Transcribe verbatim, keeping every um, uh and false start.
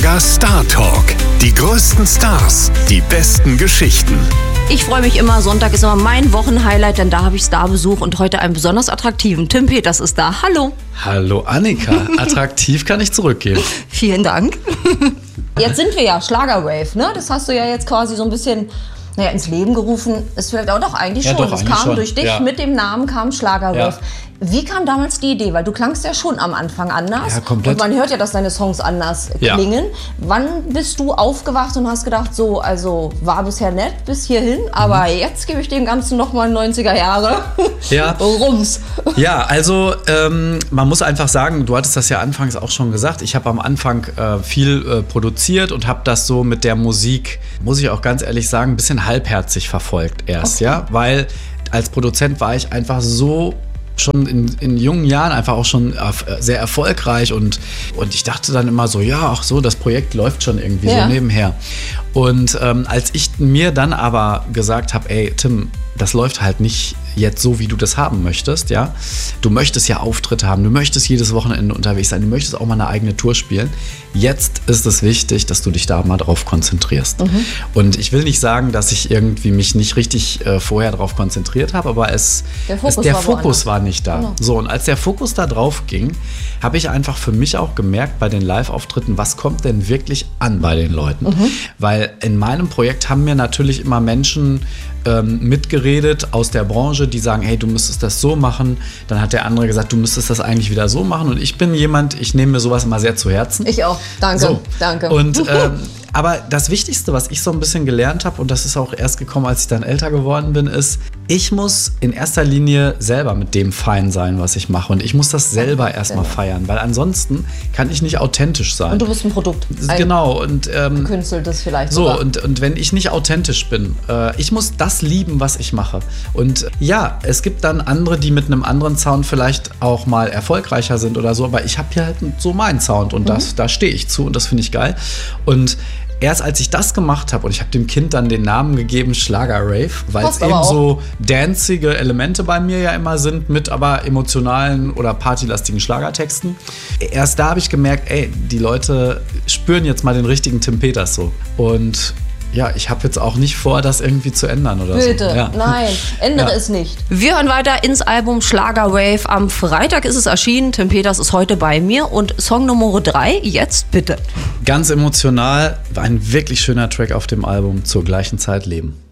Schlager Star Talk. Die größten Stars, die besten Geschichten. Ich freue mich immer, Sonntag ist immer mein Wochenhighlight, denn da habe ich Starbesuch und heute einen besonders attraktiven. Tim Peters ist da. Hallo. Hallo Annika, attraktiv kann ich zurückgeben. Vielen Dank. Jetzt sind wir ja Schlagerwave, ne? Das hast du ja jetzt quasi so ein bisschen naja, ins Leben gerufen. Ist vielleicht auch doch eigentlich ja, schon. Doch, das eigentlich kam schon. durch dich, ja. Mit dem Namen kam Schlagerwave. Ja. Wie kam damals die Idee? Weil du klangst ja schon am Anfang anders. Ja, komplett. Und man hört ja, dass deine Songs anders Ja. klingen. Wann bist du aufgewacht und hast gedacht, so, also war bisher nett bis hierhin, aber mhm. jetzt gebe ich dem Ganzen nochmal neunziger Jahre ja. Rums. Ja, also ähm, man muss einfach sagen, du hattest das ja anfangs auch schon gesagt, ich habe am Anfang äh, viel äh, produziert und habe das so mit der Musik, muss ich auch ganz ehrlich sagen, ein bisschen halbherzig verfolgt erst, okay. ja, weil als Produzent war ich einfach so schon in, in jungen Jahren einfach auch schon sehr erfolgreich und, und ich dachte dann immer so, ja, ach so, das Projekt läuft schon irgendwie ja. so nebenher. Und ähm, als ich mir dann aber gesagt habe, ey, Tim, das läuft halt nicht jetzt so, wie du das haben möchtest, ja. Du möchtest ja Auftritte haben, du möchtest jedes Wochenende unterwegs sein, du möchtest auch mal eine eigene Tour spielen. Jetzt ist es wichtig, dass du dich da mal drauf konzentrierst. Mhm. Und ich will nicht sagen, dass ich irgendwie mich nicht richtig äh, vorher drauf konzentriert habe, aber es, der Fokus, es, der war, Fokus war nicht da. Genau. So, und als der Fokus da drauf ging, habe ich einfach für mich auch gemerkt bei den Live-Auftritten, was kommt denn wirklich an bei den Leuten? Mhm. Weil in meinem Projekt haben mir natürlich immer Menschen ähm, mitgeredet aus der Branche, die sagen, hey, du müsstest das so machen. Dann hat der andere gesagt, du müsstest das eigentlich wieder so machen. Und ich bin jemand, ich nehme mir sowas immer sehr zu Herzen. Ich auch, danke, so. danke. Und ähm, aber das Wichtigste, was ich so ein bisschen gelernt habe, und das ist auch erst gekommen, als ich dann älter geworden bin, ist, ich muss in erster Linie selber mit dem fein sein, was ich mache. Und ich muss das selber erstmal feiern, weil ansonsten kann ich nicht authentisch sein. Und du bist ein Produkt. Ein genau. Und ähm, gekünsteltes vielleicht so. sogar. Und, und wenn ich nicht authentisch bin, äh, ich muss das lieben, was ich mache. Und ja, es gibt dann andere, die mit einem anderen Sound vielleicht auch mal erfolgreicher sind oder so, aber ich habe hier halt so meinen Sound und mhm. das, da stehe ich zu und das finde ich geil. Und erst als ich das gemacht habe und ich habe dem Kind dann den Namen gegeben, Schlager-Rave, weil es eben so danzige Elemente bei mir ja immer sind, mit aber emotionalen oder partylastigen Schlagertexten. Erst da habe ich gemerkt, ey, die Leute spüren jetzt mal den richtigen Tim Peters so. Und ja, ich habe jetzt auch nicht vor, das irgendwie zu ändern oder bitte, so. Ja. Nein, ändere ja. es nicht. Wir hören weiter ins Album Schlagerwave. Am Freitag ist es erschienen. Tim Peters ist heute bei mir. Und Song Nummer drei, jetzt bitte. Ganz emotional, ein wirklich schöner Track auf dem Album, Zur gleichen Zeit leben.